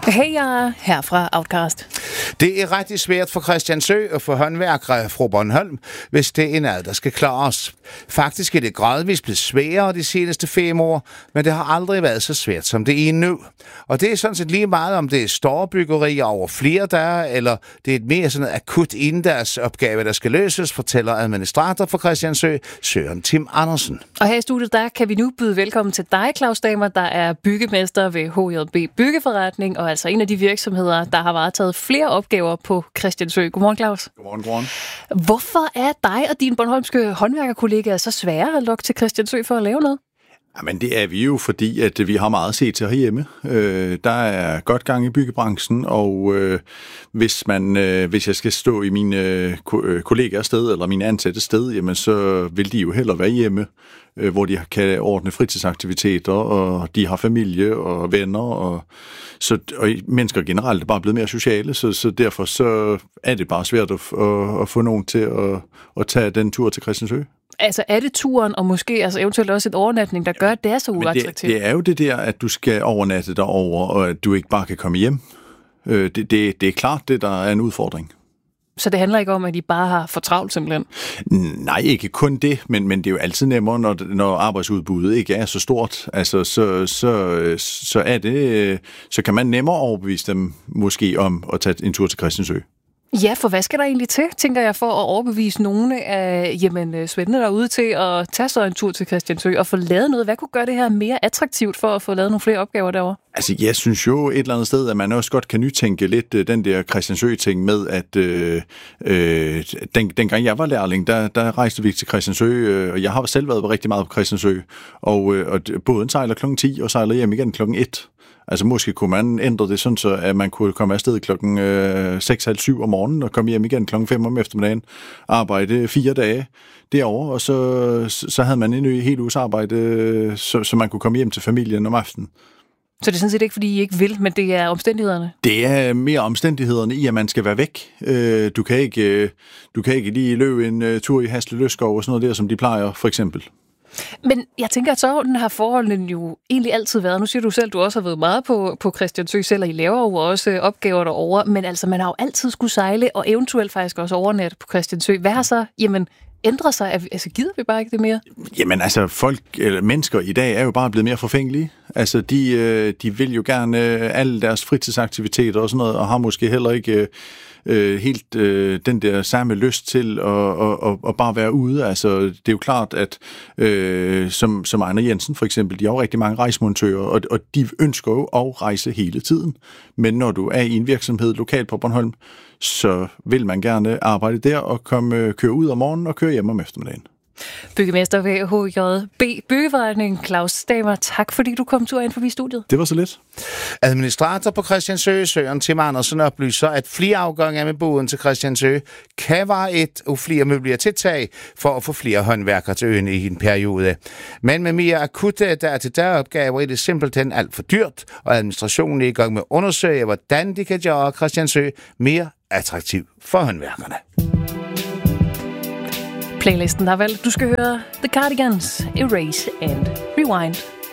Hej, jeg er her fra Outcast. Det er rigtig svært for Christiansø og for håndværkere fra Bornholm, hvis det er noget, der skal klares. Faktisk er det gradvist blevet sværere de seneste 5 år, men det har aldrig været så svært, som det er nu. Og det er sådan set lige meget, om det er store byggerier over flere dage, eller det er et mere sådan akut indendørsopgave, der skal løses, fortæller administrator for Christiansø, Søren Tim Andersen. Og her i studiet, der kan vi nu byde velkommen til dig, Claus Damer, der er byggemester ved HJB Byggeforretning, og altså en af de virksomheder, der har varetaget flere opgaver på Christiansø. Godmorgen, Claus. Godmorgen. Hvorfor er dig og dine bornholmske håndværkerkollegaer så svære at lokke til Christiansø for at lave noget? Jamen det er vi jo, fordi at vi har meget at se til herhjemme. Der er godt gang i byggebranchen, og hvis jeg skal stå i mine kollegers sted, eller mine ansatte sted, jamen så vil de jo hellere være hjemme, hvor de kan ordne fritidsaktiviteter, og de har familie og venner, og mennesker generelt er bare blevet mere sociale, så derfor så er det bare svært at få nogen til at tage den tur til Christiansø. Altså er det turen, og måske altså eventuelt også et overnatning, der gør, at det er så uattraktivt? Det er jo det der, at du skal overnatte derover, og at du ikke bare kan komme hjem. Det er klart, det der er en udfordring. Så det handler ikke om, at I bare har for travlt simpelthen? Nej, ikke kun det, men det er jo altid nemmere, når arbejdsudbuddet ikke er så stort. Altså, så kan man nemmere overbevise dem måske om at tage en tur til Christiansø. Ja, for hvad skal der egentlig til, tænker jeg, for at overbevise nogle af svendene derude til at tage så en tur til Christiansø og få lavet noget? Hvad kunne gøre det her mere attraktivt for at få lavet nogle flere opgaver derovre? Altså, jeg synes jo et eller andet sted, at man også godt kan nytænke lidt den der Christiansø-ting med, at dengang jeg var lærling, der rejste vi til Christiansø, og jeg har selv været rigtig meget på Christiansø, og båden sejler klokken 10 og sejler hjem igen klokken 1. Altså måske kunne man ændre det sådan, så at man kunne komme afsted klokken 6:30 om morgenen og komme hjem igen klokken 5 om eftermiddagen, arbejde 4 dage derovre, og så havde man en hel uges arbejde, så man kunne komme hjem til familien om aftenen. Så det er sådan set ikke, fordi I ikke vil, men det er omstændighederne? Det er mere omstændighederne i, at man skal være væk. Du kan ikke lige løbe en tur i Hasle Løskov og sådan noget der, som de plejer, for eksempel. Men jeg tænker, at sådan har forholdene jo egentlig altid været. Nu siger du selv, at du også har været meget på Christiansø selv, og I laver jo også opgaver derovre. Men altså, man har jo altid skulle sejle, og eventuelt faktisk også overnatte på Christiansø. Hvad har så, ændret sig? Altså, gider vi bare ikke det mere? Jamen altså, mennesker i dag er jo bare blevet mere forfængelige. Altså, de vil jo gerne alle deres fritidsaktiviteter og sådan noget, og har måske heller ikke helt den der samme lyst til at bare være ude. Altså, det er jo klart, at som Ejner Jensen for eksempel, de har jo rigtig mange rejsemontører, og de ønsker jo at rejse hele tiden. Men når du er i en virksomhed lokalt på Bornholm, så vil man gerne arbejde der og køre ud om morgenen og køre hjem om eftermiddagen. Byggemester ved HJB Byggeforretning, Claus Damer, tak fordi du kom tur ind forbi studiet. Det var så lidt. Administrator på Christiansø, Søren Tim Andersen, oplyser, at flere afgange med båden til Christiansø kan være et og flere mulige tiltag for at få flere håndværkere til øen i en periode. Men med mere akutte der-til-der-opgaver er det simpelthen alt for dyrt, og administrationen er i gang med at undersøge, hvordan de kan gøre Christiansø mere attraktiv for håndværkerne. Playlisten har valgt, du skal høre The Cardigans, Erase and Rewind.